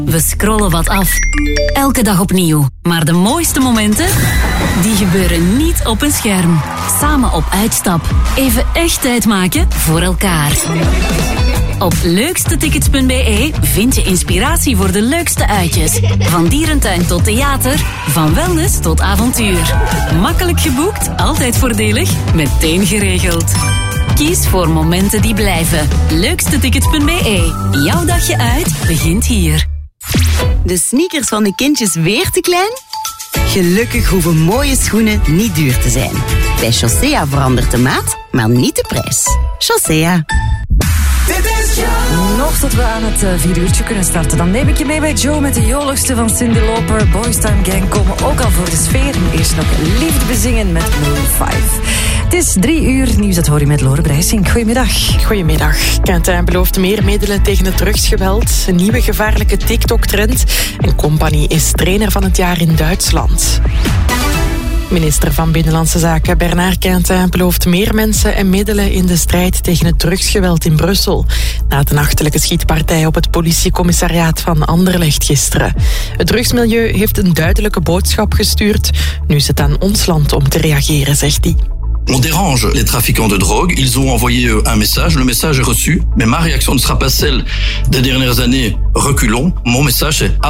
We scrollen wat af. Elke dag opnieuw. Maar de mooiste momenten, die gebeuren niet op een scherm. Samen op uitstap. Even echt tijd maken voor elkaar. Op leukstetickets.be vind je inspiratie voor de leukste uitjes. Van dierentuin tot theater, van wellness tot avontuur. Makkelijk geboekt, altijd voordelig, meteen geregeld. Kies voor momenten die blijven. Leukstetickets.be. Jouw dagje uit begint hier. De sneakers van de kindjes weer te klein? Gelukkig hoeven mooie schoenen niet duur te zijn. Bij Chaussea verandert de maat, maar niet de prijs. Chaussea. Nog tot we aan het 4 uurtje kunnen starten. Dan neem ik je mee bij Joe met de joligste van Cyndi Lauper. Boys Time Gang komen ook al voor de sfeer. Eerst nog liefde bezingen met Maroon 5. Het is 3 uur nieuws, dat hoor je met Lore Brijsing. Goedemiddag. Goedemiddag. Quentin belooft meer middelen tegen het drugsgeweld. Een nieuwe gevaarlijke TikTok-trend. En Company is trainer van het jaar in Duitsland. Minister van Binnenlandse Zaken Bernard Quentin belooft meer mensen en middelen in de strijd tegen het drugsgeweld in Brussel. Na de nachtelijke schietpartij op het politiecommissariaat van Anderlecht gisteren. Het drugsmilieu heeft een duidelijke boodschap gestuurd. Nu is het aan ons land om te reageren, zegt hij. On dérange les trafiquants de drogue. Ils ont envoyé un message. Le message est reçu. Mais ma réaction ne sera pas celle des dernières années. Reculons. Mon message est